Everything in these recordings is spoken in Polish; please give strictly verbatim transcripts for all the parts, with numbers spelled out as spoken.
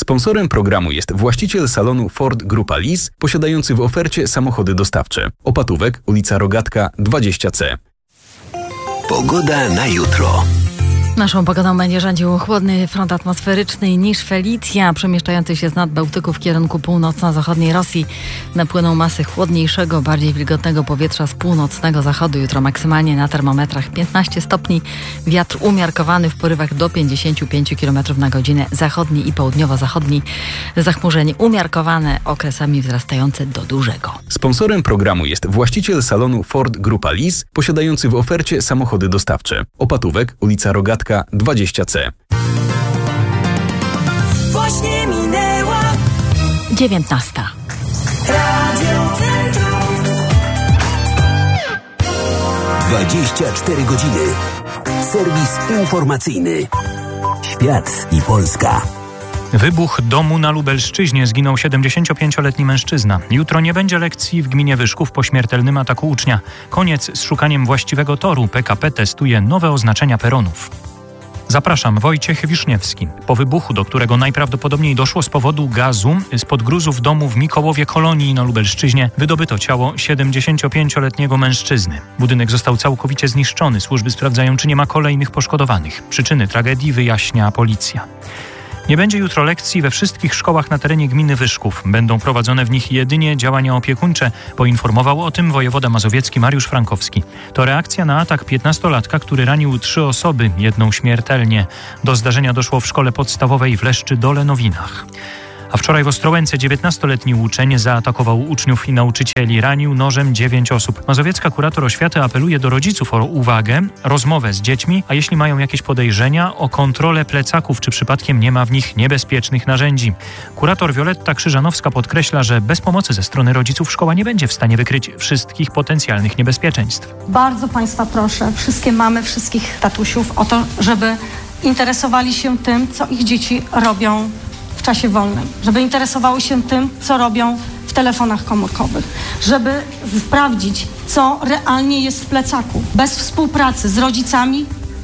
Sponsorem programu jest właściciel salonu Ford Grupa Lis, posiadający w ofercie samochody dostawcze. Opatówek, ulica Rogatka dwadzieścia C. Pogoda na jutro. Naszą pogodą będzie rządził chłodny front atmosferyczny niż Felicja, przemieszczający się z nad Bałtyku w kierunku północno-zachodniej Rosji. Napłyną masy chłodniejszego, bardziej wilgotnego powietrza z północnego zachodu. Jutro maksymalnie na termometrach piętnaście stopni. Wiatr umiarkowany w porywach do pięćdziesiąt pięć kilometrów na godzinę. Zachodni i południowo-zachodni. Zachmurzenie umiarkowane, okresami wzrastające do dużego. Sponsorem programu jest właściciel salonu Ford Grupa Lis, posiadający w ofercie samochody dostawcze. Opatówek, ulica Rogatka dwadzieścia C. Właśnie minęła dziewiętnasta. Radio Centrum. dwadzieścia cztery godziny. Serwis informacyjny. Świat i Polska. Wybuch domu na Lubelszczyźnie. Zginął siedemdziesięciopięcioletni mężczyzna. Jutro nie będzie lekcji w gminie Wyszków po śmiertelnym ataku ucznia. Koniec z szukaniem właściwego toru. P K P testuje nowe oznaczenia peronów. Zapraszam, Wojciech Wiszniewski. Po wybuchu, do którego najprawdopodobniej doszło z powodu gazu, spod gruzów domu w Mikołowie Kolonii na Lubelszczyźnie wydobyto ciało siedemdziesięciopięcioletniego mężczyzny. Budynek został całkowicie zniszczony. Służby sprawdzają, czy nie ma kolejnych poszkodowanych. Przyczyny tragedii wyjaśnia policja. Nie będzie jutro lekcji we wszystkich szkołach na terenie gminy Wyszków. Będą prowadzone w nich jedynie działania opiekuńcze, poinformował o tym wojewoda mazowiecki Mariusz Frankowski. To reakcja na atak piętnastolatka, który ranił trzy osoby, jedną śmiertelnie. Do zdarzenia doszło w szkole podstawowej w Leszczy-Dole-Nowinach. A wczoraj w Ostrołęce dziewiętnastoletni uczeń zaatakował uczniów i nauczycieli, ranił nożem dziewięć osób. Mazowiecka kurator oświaty apeluje do rodziców o uwagę, rozmowę z dziećmi, a jeśli mają jakieś podejrzenia, o kontrolę plecaków, czy przypadkiem nie ma w nich niebezpiecznych narzędzi. Kurator Wioletta Krzyżanowska podkreśla, że bez pomocy ze strony rodziców szkoła nie będzie w stanie wykryć wszystkich potencjalnych niebezpieczeństw. Bardzo Państwa proszę, wszystkie mamy, wszystkich tatusiów o to, żeby interesowali się tym, co ich dzieci robią w czasie wolnym, żeby interesowały się tym, co robią w telefonach komórkowych, żeby sprawdzić, co realnie jest w plecaku. Bez współpracy z rodzicami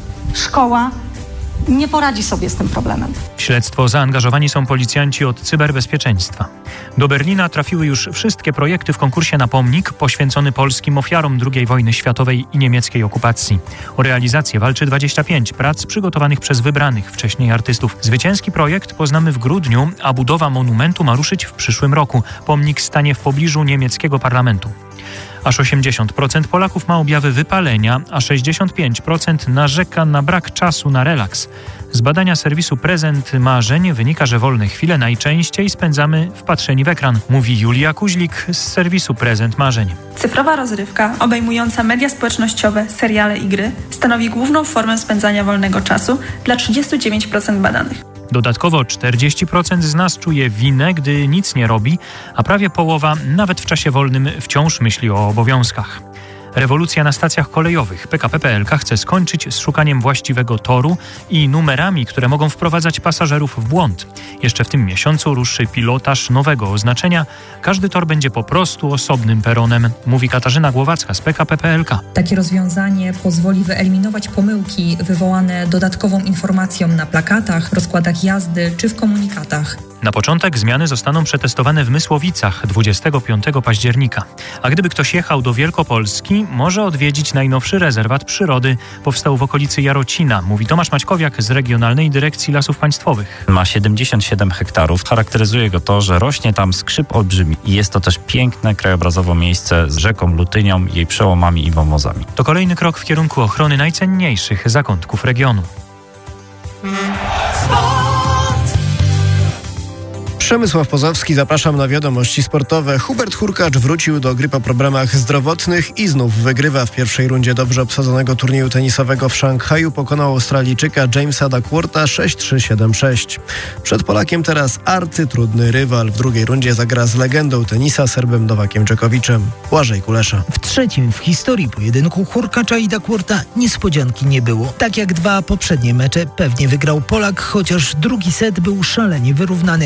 szkoła nie poradzi sobie z tym problemem. W śledztwo zaangażowani są policjanci od cyberbezpieczeństwa. Do Berlina trafiły już wszystkie projekty w konkursie na pomnik poświęcony polskim ofiarom drugiej wojny światowej i niemieckiej okupacji. O realizację walczy dwadzieścia pięć prac przygotowanych przez wybranych wcześniej artystów. Zwycięski projekt poznamy w grudniu, a budowa monumentu ma ruszyć w przyszłym roku. Pomnik stanie w pobliżu niemieckiego parlamentu. Aż osiemdziesiąt procent Polaków ma objawy wypalenia, a sześćdziesiąt pięć procent narzeka na brak czasu na relaks. Z badania serwisu Prezent Marzeń wynika, że wolne chwile najczęściej spędzamy wpatrzeni w ekran, mówi Julia Kuźlik z serwisu Prezent Marzeń. Cyfrowa rozrywka, obejmująca media społecznościowe, seriale i gry, stanowi główną formę spędzania wolnego czasu dla trzydzieści dziewięć procent badanych. Dodatkowo czterdzieści procent z nas czuje winę, gdy nic nie robi, a prawie połowa nawet w czasie wolnym wciąż myśli o obowiązkach. Rewolucja na stacjach kolejowych. P K P P L K chce skończyć z szukaniem właściwego toru i numerami, które mogą wprowadzać pasażerów w błąd. Jeszcze w tym miesiącu ruszy pilotaż nowego oznaczenia. Każdy tor będzie po prostu osobnym peronem, mówi Katarzyna Głowacka z P K P P L K. Takie rozwiązanie pozwoli wyeliminować pomyłki wywołane dodatkową informacją na plakatach, rozkładach jazdy czy w komunikatach. Na początek zmiany zostaną przetestowane w Mysłowicach dwudziestego piątego października. A gdyby ktoś jechał do Wielkopolski, może odwiedzić najnowszy rezerwat przyrody. Powstał w okolicy Jarocina, mówi Tomasz Maćkowiak z Regionalnej Dyrekcji Lasów Państwowych. Ma siedemdziesiąt siedem hektarów. Charakteryzuje go to, że rośnie tam skrzyp olbrzymi i jest to też piękne krajobrazowo miejsce z rzeką Lutynią, jej przełomami i wąwozami. To kolejny krok w kierunku ochrony najcenniejszych zakątków regionu. Przemysław Pozowski, zapraszam na wiadomości sportowe. Hubert Hurkacz wrócił do gry po problemach zdrowotnych i znów wygrywa. W pierwszej rundzie dobrze obsadzonego turnieju tenisowego w Szanghaju pokonał Australijczyka Jamesa Duckwortha sześć trzy siedem sześć. Przed Polakiem teraz arcytrudny rywal. W drugiej rundzie zagra z legendą tenisa Serbem Nowakiem Dżokowiczem. Błażej Kulesza. W trzecim w historii pojedynku Hurkacza i Duckwortha niespodzianki nie było. Tak jak dwa poprzednie mecze pewnie wygrał Polak, chociaż drugi set był szalenie wyrównany. Potrzebne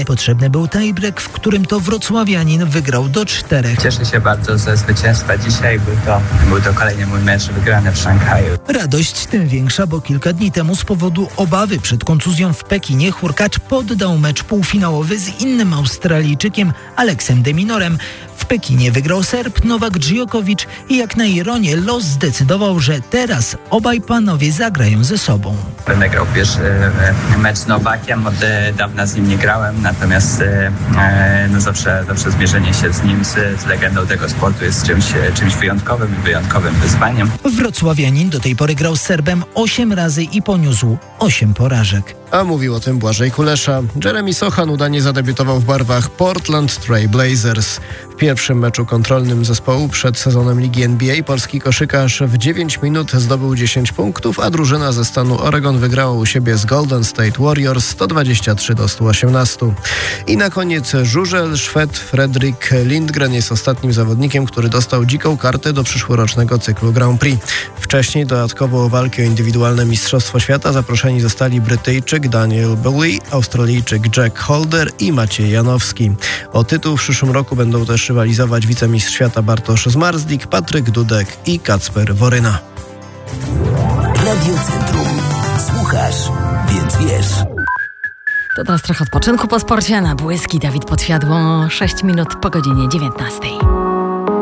Liczony był tiebreak, w którym to wrocławianin wygrał do czterech. Cieszę się bardzo ze zwycięstwa dzisiaj. Był to, był to kolejny mój mecz wygrany w Szanghaju. Radość tym większa, bo kilka dni temu z powodu obawy przed kontuzją w Pekinie Hurkacz poddał mecz półfinałowy z innym Australijczykiem Aleksem de Minorem. W Pekinie wygrał Serb Nowak Djokovic i jak na ironię los zdecydował, że teraz obaj panowie zagrają ze sobą. Będę grał pierwszy mecz z Nowakiem, od dawna z nim nie grałem, natomiast no zawsze, zawsze zmierzenie się z nim, z, z legendą tego sportu jest czymś, czymś wyjątkowym i wyjątkowym wyzwaniem. Wrocławianin do tej pory grał z Serbem osiem razy i poniósł osiem porażek. A mówił o tym Błażej Kulesza. Jeremy Sochan udanie zadebiutował w barwach Portland Trail Blazers. W pierwszym meczu kontrolnym zespołu przed sezonem Ligi N B A polski koszykarz w dziewięć minut zdobył dziesięć punktów, a drużyna ze stanu Oregon wygrała u siebie z Golden State Warriors sto dwadzieścia trzy do stu osiemnastu. I na koniec żużel. Szwed Fredrik Lindgren jest ostatnim zawodnikiem, który dostał dziką kartę do przyszłorocznego cyklu Grand Prix. Wcześniej dodatkowo o walki o indywidualne Mistrzostwo Świata zaproszeni zostali Brytyjczyk Daniel Bowie, Australijczyk Jack Holder i Maciej Janowski. O tytuł w przyszłym roku będą też rywalizować wicemistrz świata Bartosz Zmarzlik, Patryk Dudek i Kacper Woryna. Radio Centrum. Słuchasz, więc wiesz. To teraz trochę odpoczynku po sporcie. Na błyski Dawid Podsiadło. sześć minut po godzinie dziewiętnastej.